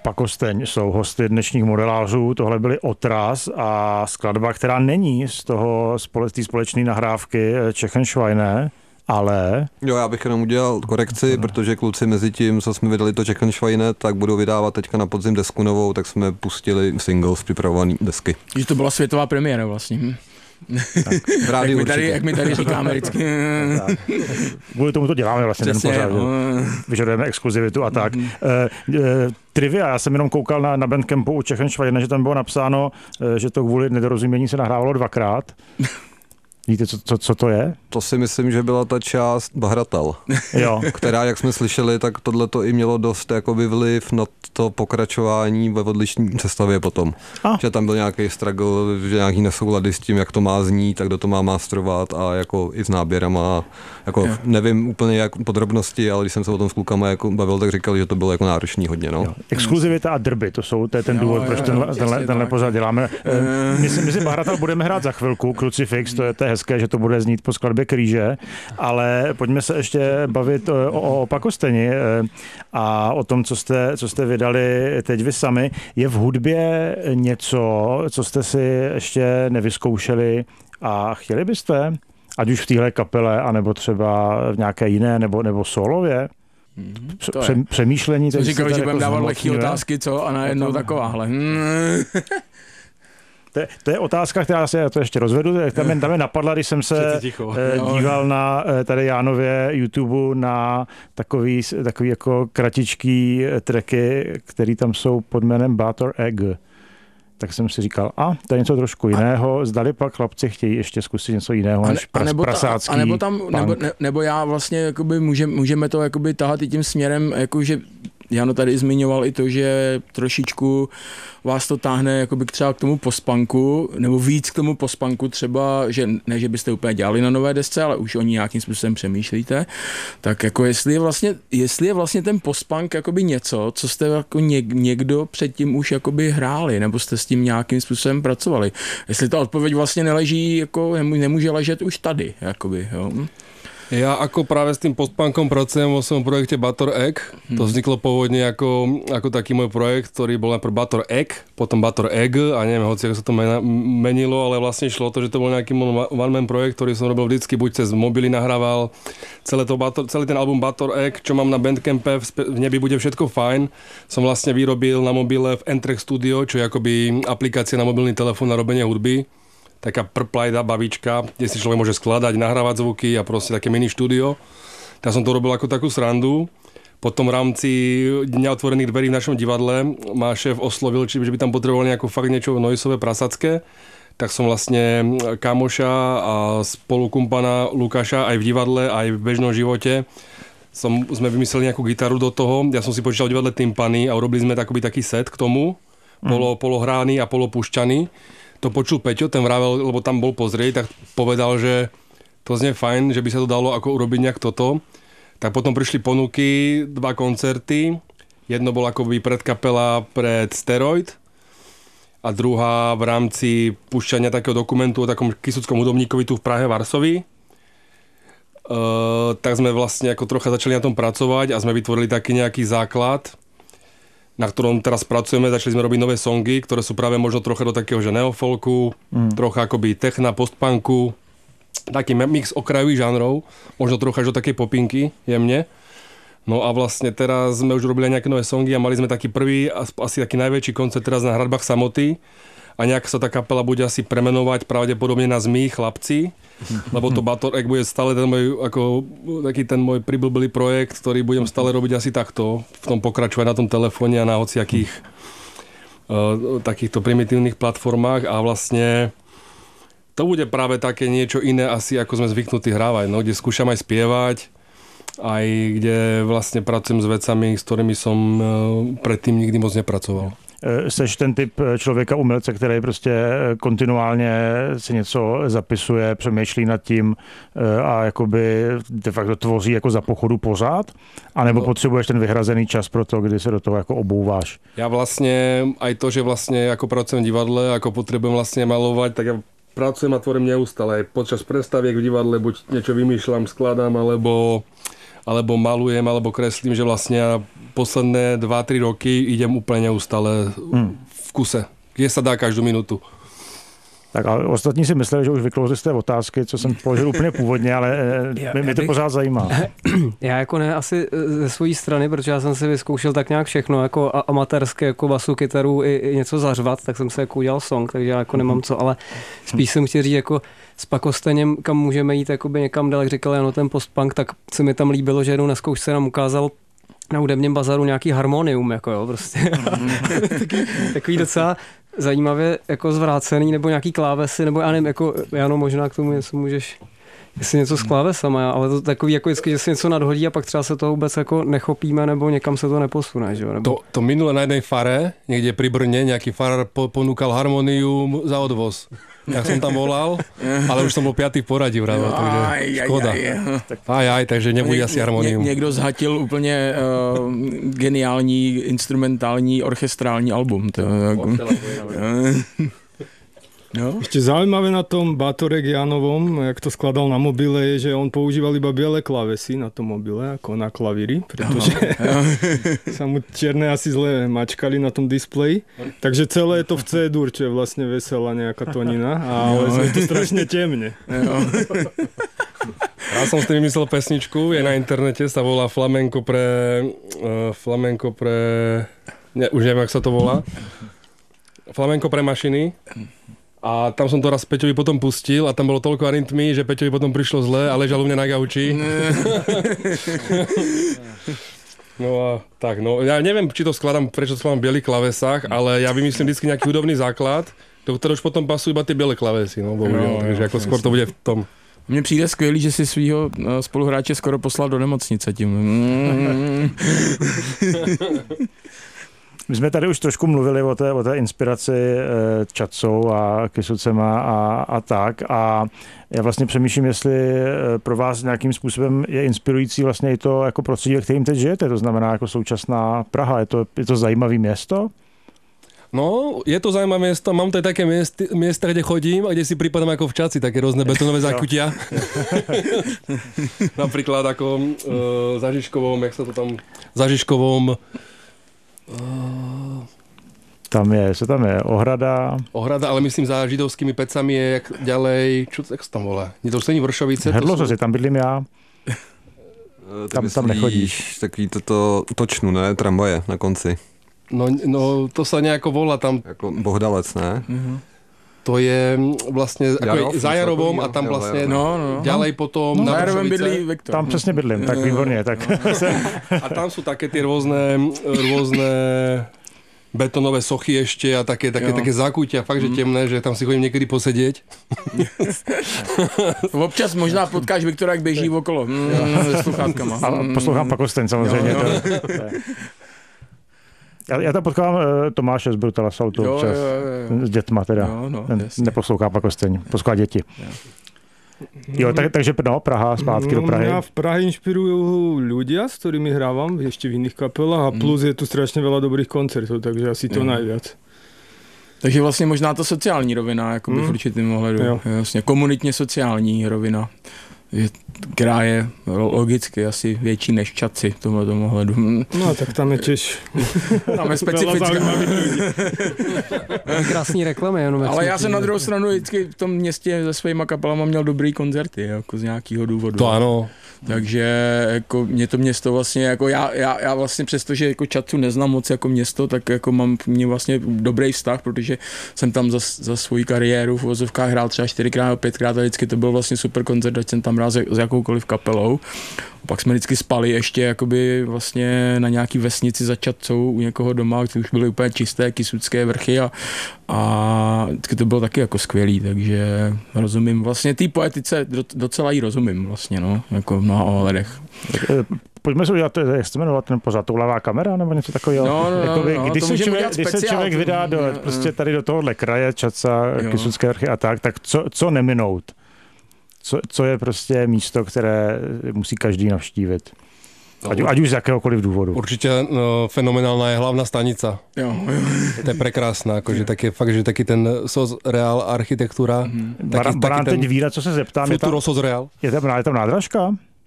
Pakosteň jsou hosty dnešních modelářů. Tohle byly Otras a skladba, která není z té společné nahrávky Čechenschweine, ale... Jo, já bych jenom udělal korekci, protože kluci mezi tím, co jsme vydali to Čechenschweine, tak budou vydávat teďka na podzim desku novou, tak jsme pustili single z připravované desky. Že to byla světová premiéra vlastně. V rádiu jak my tady říkáme vždycky. Kvůli tomu to děláme vlastně ten pořád. Vyžadujeme exkluzivitu a tak. Trivia, já jsem jenom koukal na Bandcampu u Čechenschweine, že tam bylo napsáno, že to kvůli nedorozumění se nahrávalo 2krát. Víte, co to je? To si myslím, že byla ta část Bahratal, jo. Která, jak jsme slyšeli, tak tohleto i mělo dost jakoby vliv na to pokračování ve odlišní sestavě potom. Že tam byl nějaký struggle, že nějaký nesoulady s tím, jak to má znít, tak kdo to má masterovat a jako i s náběrama. Jako nevím úplně jak podrobnosti, ale když jsem se o tom s klukama jako bavil, tak říkali, že to bylo jako náročný hodně. No. Exkluzivita a drby, to je ten důvod, proč tenhle pořád děláme. My si Bahratal budeme hrát za chvilku, Crucifix, to je hezké, že to bude znít po skladbě Kříže, ale pojďme se ještě bavit o Pakosteni a o tom, co jste vydali teď vy sami. Je v hudbě něco, co jste si ještě nevyzkoušeli a chtěli byste, ať už v téhle kapele, anebo třeba v nějaké jiné, nebo solově? Přemýšlení. Jsem říkal, že budeme dávat lehké otázky, co? A najednou takováhle. To je otázka, která se, já to ještě rozvedu, tam je napadla, když jsem se díval na tady Jánově YouTube na takový jako kratičký tracky, který tam jsou pod jménem Butter Egg. Tak jsem si říkal, to je něco trošku jiného, zdali pak chlapci chtějí ještě zkusit něco jiného než prasácký nebo já vlastně jakoby můžeme to jakoby tahat i tím směrem, jakože Jano tady zmiňoval i to, že trošičku vás to táhne jakoby třeba k tomu postpunku, nebo víc k tomu postpunku třeba, že ne, že byste úplně dělali na nové desce, ale už o ní nějakým způsobem přemýšlíte, tak jako jestli je vlastně ten postpunk jakoby něco, co jste jako někdo předtím už jakoby hráli, nebo jste s tím nějakým způsobem pracovali. Jestli ta odpověď vlastně neleží, jako nemůže ležet už tady, jakoby, jo. Ja ako práve s tým postpunkom pracujem vo svojom projekte Butter Egg. To vzniklo pôvodne ako taký môj projekt, ktorý bol najprv Butter Egg, potom Butter Egg a neviem, hoci ako sa to menilo, ale vlastne išlo o to, že to bol nejaký one-man projekt, ktorý som robil vždycky, buď cez mobily nahrával, celý ten album Butter Egg, čo mám na Bandcampe, v nebi bude všetko fajn, som vlastne vyrobil na mobile v N-Track Studio, čo je akoby aplikácia na mobilný telefón na robenie hudby. Taká prplajda babička, kde si človek môže skladať, nahrávať zvuky a proste také mini štúdio. Ja som to robil ako takú srandu. Potom v rámci Dňa otvorených dverí v našom divadle ma šéf oslovil, že by tam potreboval fakt niečo noisové, prasacké. Tak som vlastne kamoša a spolukumpana Lukáša aj v divadle, aj v bežnom živote sme vymysleli nejakú gitaru do toho. Ja som si počítal v divadle timpany a urobili sme taký set k tomu, polohrány a polopušťaný. To počul Peťo, ten vravel, lebo tam bol pozrieť, tak povedal, že to znie fajn, že by sa to dalo ako urobiť nejak toto. Tak potom prišli ponuky, 2 koncerty. Jedno bol akoby predkapela pred Steroid a druhá v rámci púšťania takého dokumentu o takom kysuckom hudobníkovi tu v Prahe, Varsovi. Tak sme vlastne ako trocha začali na tom pracovať a sme vytvorili taký nejaký základ, na ktorom teraz pracujeme, začali sme robiť nové songy, ktoré sú práve možno trocha do takého, že neofolku, trocha akoby techna, postpunku, taký mix okrajových žánrov, možno trocha až do takej popinky, jemne. No a vlastne teraz sme už robili nejaké nové songy a mali sme taký prvý, asi taký najväčší koncert teraz na hradbách Samoty a nejak sa tá kapela bude asi premenovať pravdepodobne na Zmí chlapci, lebo to Butter Egg bude stále ten môj priblblý projekt, ktorý budem stále robiť asi takto, v tom pokračovať na tom telefóne a na hociakých takýchto primitívnych platformách a vlastne to bude práve také niečo iné asi, ako sme zvyknutí hrávať, no, kde skúšam aj spievať, aj kde vlastne pracujem s vecami, s ktorými som predtým nikdy moc nepracoval. Seš ten typ člověka umělce, který prostě kontinuálně si něco zapisuje, přemýšlí nad tím a jakoby de facto tvoří jako za pochodu pořád? A nebo potřebuješ ten vyhrazený čas pro to, kdy se do toho jako obouváš? Ja vlastne aj to, že vlastne ako pracujem v divadle, ako potrebujem vlastne malovať, tak ja pracujem a tvorím neustále. Počas predstaviek v divadle buď niečo vymýšľam, skladám, alebo malujem, alebo kreslím, že vlastne ja posledné 2-3 roky idem úplne neustále v kuse, kde sa dá každou minutu. Tak a ostatní si mysleli, že už vyklouzli z té otázky, co jsem položil úplně původně, ale mě to pořád zajímá. Já jako ne asi ze své strany, protože já jsem si vyzkoušel tak nějak všechno, jako amatérské, jako basu, kytaru i něco zařvat, tak jsem se jako udělal song, takže já jako nemám co, ale spíš jsem chtěl říct, jako s Pakosteněm, kam můžeme jít jakoby někam dál, jak říkal Jano, ten postpunk, tak se mi tam líbilo, že jednou na zkoušce nám ukázal na hudebním bazaru nějaký harmonium, jako jo, prostě. takový docela zajímavě jako zvrácený, nebo nějaký klávesy, nebo já nevím, jako Jano, možná k tomu něco můžeš, jestli něco s klávesama, ale to takový jako vždycky, že se něco nadhodí a pak třeba se toho vůbec jako nechopíme, nebo někam se to neposune, že jo? Nebo... To minule na jednej fare, niekde pri Brne, nejaký farár ponúkal harmonium za odvoz. Ja som tam volal, ale už som bol 5. v poradí, vravo, takže škoda. Takže nebude asi harmonium. Někdo zhatil úplně geniální instrumentální orchestrální album. To No. Ešte zaujímavé na tom Batorek Janovom, jak to skladal na mobile, je, že on používal iba biele klávesy na tom mobile, ako na klavíri, pretože sa mu čierne asi zle mačkali na tom displeji. Takže celé je to v C-dur, čo je vlastne veselá nejaká tonina, ale je to strašne temne. Ja som s tým vymyslel pesničku, je na internete, sa volá Flamenko pre... Ne, už neviem, jak sa to volá. Flamenko pre mašiny. A tam som to raz Peťovi potom pustil a tam bolo toľko arytmí, že Peťovi potom prišlo zle a ležal u mňa na gauči. No a tak, no ja neviem, či to skladám, prečo skladám v bielých klavesách, ale ja vymyslím vždycky nejaký hudobný základ, do ktorého už potom pasujú iba tie biele klavesy, no bohužiaľ, takže ako skôr to bude v tom. Mně přijde skvělý, že si svýho spoluhráče skoro poslal do nemocnice tím. My jsme tady už trošku mluvili o té inspiraci Čacou a Kysucema a tak. A já vlastně přemýšlím, jestli pro vás nějakým způsobem je inspirující vlastně i to jako prostředí, ve kterým teď žijete. To znamená jako současná Praha. Je to zajímavé město? No, je to zaujímavé miesto. Mám tady také miesta, kde chodím a kde si pripadám ako v Čaci, také rôzne betonové zákutia. Napríklad ako za Žižkovom, jak sa to tam... Za Žižkovom... Tam je Ohrada. Ohrada, ale myslím za židovskými pecami je jak ďalej... Jak sa tam volá? Nie to není Vršovice? Hrdlozozy, tam bydlím já. Tam nechodíš. Takový toto točnu, ne? Tramvaje na konci. No, to sa nejako volá tam. Jako Bohdalec, ne? To je vlastne Jarov, za Jarovom a tam vlastne ďalej potom na Jarovem bydlí Viktor. Tam přesně bydlím, tak výborně. Tak. A tam sú také tie rôzne betonové sochy ešte a také zákutia, fakt, že temné, že tam si chodím niekedy posedieť. Občas možná potkáš Viktora, jak běží okolo se sluchátkama. A poslouchám Pakosteň samozřejmě. Já tam potkávám Tomáše z Brutala Saltu občas, s dětma teda. Neposlouchá Pakosteň, poslouchá děti. Jo, takže Praha, zpátky do Prahy. Mňa v Prahe inšpirujú ľudia, s ktorými hrávam ešte v iných kapelách a plus je tu strašne veľa dobrých koncertov, takže asi to najviac. Takže vlastně možná to sociální rovina, jakoby v určitém ohledu. Jasně, komunitně sociální rovina, která je logicky asi větší než v Čaci v tomhle ohledu. No tak tam je těž. Tam je specifická. Krásný reklamy. Ale já jsem na druhou stranu vždycky v tom městě se svýma kapelama měl dobrý koncerty, jako z nějakého důvodu. To ano. Takže jako mě to město vlastně, jako já vlastně přesto, že jako Čacu neznám moc jako město, tak jako mám mě vlastně dobrý vztah, protože jsem tam za svou kariéru v vozovkách hrál třeba 4x nebo 5x a vždycky to byl vlastně super koncert, ať jsem tam hrál s jakoukoliv kapelou. A pak jsme vždycky spali ještě jakoby vlastně na nějaký vesnici za Čacou u někoho doma, kde už byly úplně čisté Kysucké vrchy a vždycky to bylo taky jako skvělý, takže rozumím vlastně té poetice, docela jí rozumím vlastně, no, jako v mnoha ohledech. Pojďme se udělat, jak se jmenovat ten pořád, toulavá kamera nebo něco takového? Když se člověk vydá prostě tady do tohohle kraje, Čaca, Kysucké vrchy a tak co neminout? Co je prostě místo, které musí každý navštívit? Ať už z jakéhokoliv důvodu. Určite fenomenálna je hlavná stanica. Jo. To je prekrásná, akože fakt, že taký ten socreál architectúra. Barán teď víra, co se zeptám. Futuro socreál. Je tam nádražka?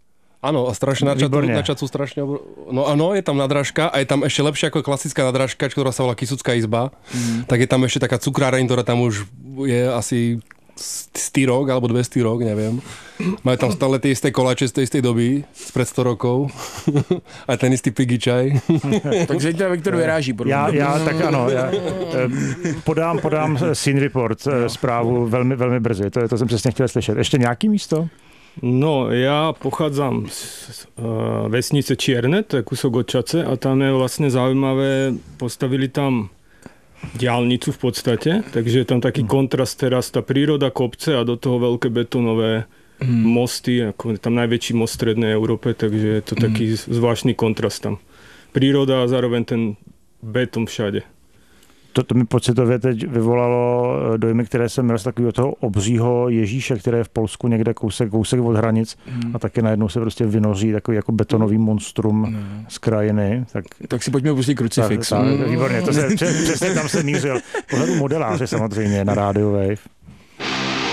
Áno, a strašne načať sú strašne... No áno, je tam nadrážka a je tam ešte lepšia ako klasická nadrážka, ktorá sa volá Kysucká izba. Tak je tam ešte taká cukráreň, ktorá tam už je asi 100 rok, alebo 200 rok, neviem. Majú tam stále tie isté koláče z tej istej doby, spred 100 rokov. A ten istý piggy čaj. Takže teda Viktor vyráží. Já tak ano. Podám Scene Report, zprávu velmi, velmi brzy. To jsem přesně chtěl slyšet. Ještě nějaký místo? No, ja pochádzam z vesnice Čierne, to je kúsok od Čace a tam je vlastne zaujímavé, postavili tam diaľnicu v podstate, takže je tam taký kontrast teraz, tá príroda, kopce a do toho veľké betonové mosty, ako je tam najväčší most v strednej Európe, takže je to taký zvláštny kontrast tam. Príroda a zároveň ten beton všade. To mi pocitově teď vyvolalo dojmy, které jsem měl z takového toho obřího Ježíše, které je v Polsku někde kousek od hranic a taky najednou se prostě vynoří takový jako betonový monstrum z krajiny. Tak si pojďme pustit Krucifix. Výborně, přesně tam se mířil. Pohledu modeláře samozřejmě na Radio Wave.